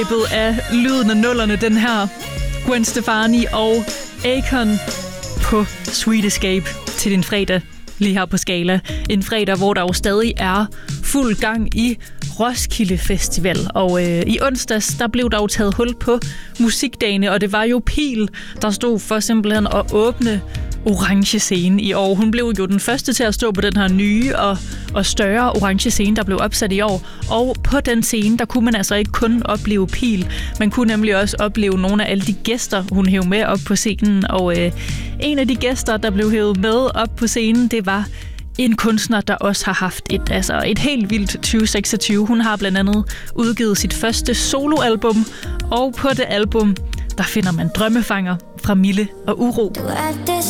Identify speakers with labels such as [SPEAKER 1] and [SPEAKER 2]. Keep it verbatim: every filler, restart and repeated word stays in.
[SPEAKER 1] af lyden af nullerne, den her Gwen Stefani og Akon på Sweet Escape til din fredag lige her på Skala. En fredag, hvor der jo stadig er fuld gang i Roskilde Festival. Og øh, i onsdags, der blev der jo taget hul på musikdagene, og det var jo Pil, der stod for simpelthen at åbne orange scene i år. Hun blev jo den første til at stå på den her nye og, og større orange scene, der blev opsat i år. Og på den scene, der kunne man altså ikke kun opleve Pil. Man kunne nemlig også opleve nogle af alle de gæster, hun hævde med op på scenen. Og øh, en af de gæster, der blev hævet med op på scenen, det var en kunstner, der også har haft et, altså et helt vildt tyve seksogtyve. Hun har blandt andet udgivet sit første soloalbum, og på det album, der finder man Drømmefanger fra Mille og Uro.
[SPEAKER 2] Du er det